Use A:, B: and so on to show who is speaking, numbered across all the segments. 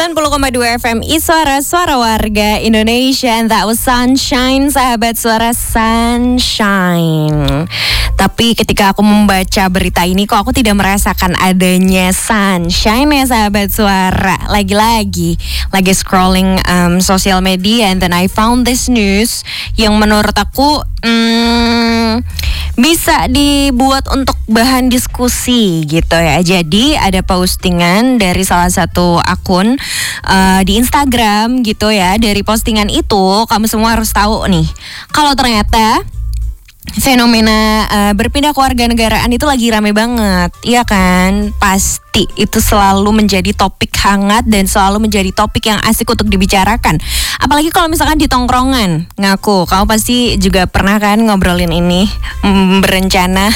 A: 90,2 FM Suara Warga Indonesia. And that was Sunshine, sahabat suara Sunshine. Tapi ketika aku membaca berita ini kok aku tidak merasakan adanya sunshine ya sahabat suara. Lagi scrolling sosial media and then I found this news yang menurut aku bisa dibuat untuk bahan diskusi gitu ya. Jadi ada postingan dari salah satu akun di Instagram gitu ya. Dari postingan itu kamu semua harus tahu nih, kalau ternyata fenomena berpindah kewarganegaraan itu lagi rame banget, iya kan? Pasti itu selalu menjadi topik hangat dan selalu menjadi topik yang asik untuk dibicarakan. Apalagi kalau misalkan di tongkrongan, ngaku kamu pasti juga pernah kan ngobrolin ini, berencana.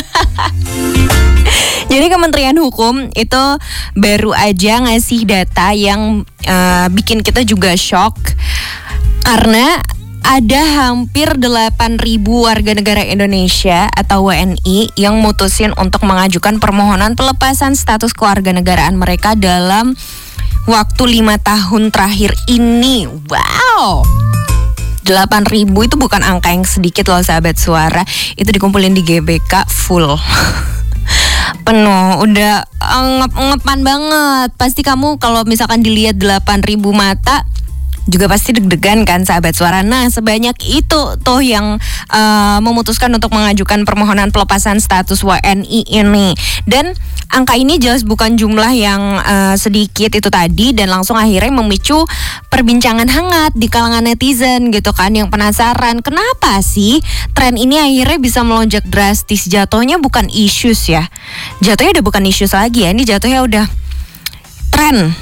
A: Jadi Kementerian Hukum itu baru aja ngasih data yang bikin kita juga shock. Karena ada hampir 8.000 warga negara Indonesia atau WNI yang mutusin untuk mengajukan permohonan pelepasan status kewarganegaraan mereka dalam waktu 5 tahun terakhir ini. Wow, 8.000 itu bukan angka yang sedikit loh sahabat suara. Itu dikumpulin di GBK full penuh, udah ngep-ngepan banget. Pasti kamu kalau misalkan dilihat 8.000 mata juga pasti deg-degan kan sahabat suara. Nah sebanyak itu tuh yang memutuskan untuk mengajukan permohonan pelepasan status WNI ini. Dan angka ini jelas bukan jumlah yang sedikit itu tadi. Dan langsung akhirnya memicu perbincangan hangat di kalangan netizen gitu kan, yang penasaran kenapa sih tren ini akhirnya bisa melonjak drastis. Jatuhnya bukan issues ya, jatuhnya udah bukan issues lagi ya, ini jatuhnya udah tren.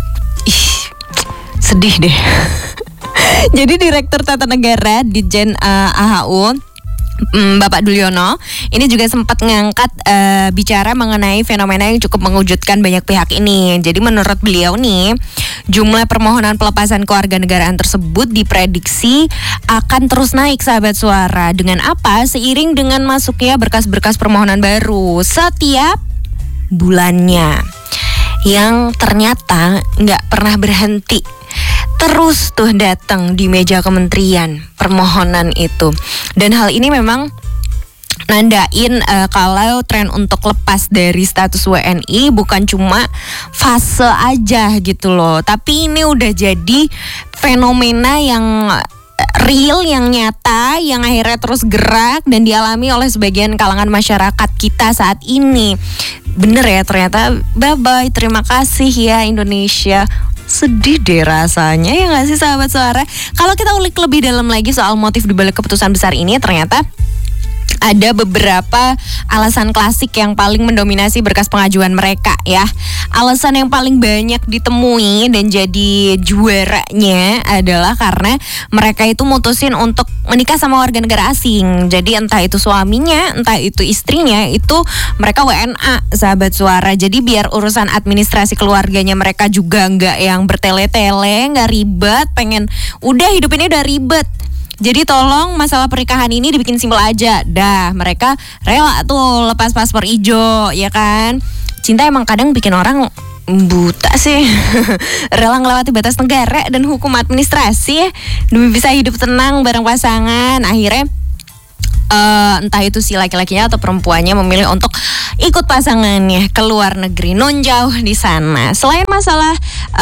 A: Sedih deh. Jadi Direktur Tata Negara Ditjen AHU Bapak Dulyono ini juga sempat ngangkat bicara mengenai fenomena yang cukup mengejutkan banyak pihak ini. Jadi menurut beliau nih, jumlah permohonan pelepasan kewarganegaraan tersebut diprediksi akan terus naik sahabat suara. Dengan apa? Seiring dengan masuknya berkas-berkas permohonan baru setiap bulannya, yang ternyata nggak pernah berhenti. Terus tuh datang di meja kementerian permohonan itu. Dan hal ini memang nandain kalau tren untuk lepas dari status WNI bukan cuma fase aja gitu loh, tapi ini udah jadi fenomena yang real, yang nyata, yang akhirnya terus gerak dan dialami oleh sebagian kalangan masyarakat kita saat ini. Bener ya ternyata, bye-bye, terima kasih ya Indonesia. Sedih deh rasanya ya gak sih sahabat suara. Kalau kita ulik lebih dalam lagi soal motif dibalik keputusan besar ini, ternyata ada beberapa alasan klasik yang paling mendominasi berkas pengajuan mereka ya. Alasan yang paling banyak ditemui dan jadi juaranya adalah karena mereka itu mutusin untuk menikah sama warga negara asing. Jadi entah itu suaminya, entah itu istrinya, itu mereka WNA sahabat suara. Jadi biar urusan administrasi keluarganya mereka juga nggak yang bertele-tele, nggak ribet, pengen udah hidup ini udah ribet. Jadi tolong masalah pernikahan ini dibikin simpel aja. Dah, mereka rela tuh lepas paspor ijo, ya kan? Cinta emang kadang bikin orang buta sih. Rela ngelewati batas negara dan hukum administrasi demi bisa hidup tenang bareng pasangan. Akhirnya entah itu si laki-lakinya atau perempuannya memilih untuk ikut pasangannya ke luar negeri, non jauh di sana. Selain masalah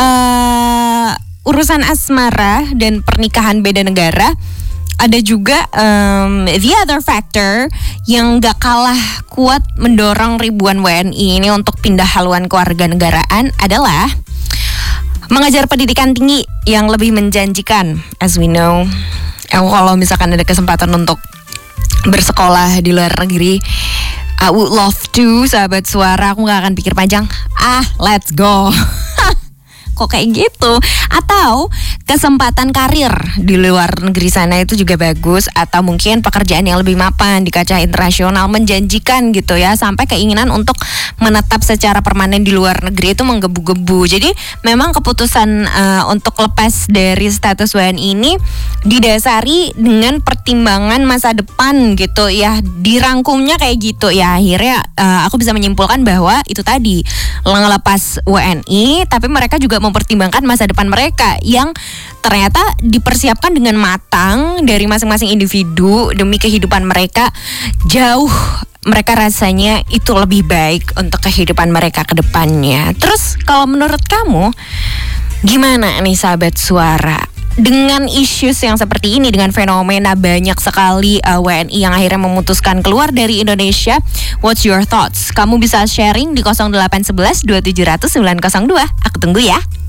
A: urusan asmara dan pernikahan beda negara, ada juga the other factor yang gak kalah kuat mendorong ribuan WNI ini untuk pindah haluan kewarganegaraan adalah mengajar pendidikan tinggi yang lebih menjanjikan. As we know, aku kalau misalkan ada kesempatan untuk bersekolah di luar negeri, I would love to, sahabat suara. Aku gak akan pikir panjang, let's go. Kok kayak gitu? Atau kesempatan karir di luar negeri sana itu juga bagus, atau mungkin pekerjaan yang lebih mapan di kancah internasional menjanjikan gitu ya, sampai keinginan untuk menetap secara permanen di luar negeri itu menggebu-gebu. Jadi memang keputusan untuk lepas dari status WNI ini didasari dengan pertimbangan masa depan gitu ya, dirangkumnya kayak gitu ya. Akhirnya aku bisa menyimpulkan bahwa itu tadi ngelepas WNI, tapi mereka juga mempertimbangkan masa depan mereka yang ternyata dipersiapkan dengan matang dari masing-masing individu demi kehidupan mereka. Jauh mereka rasanya itu lebih baik untuk kehidupan mereka ke depannya. Terus kalau menurut kamu gimana nih sahabat suara? Dengan issues yang seperti ini, dengan fenomena banyak sekali WNI yang akhirnya memutuskan keluar dari Indonesia, what's your thoughts? Kamu bisa sharing di 0811 2700 902. Aku tunggu ya.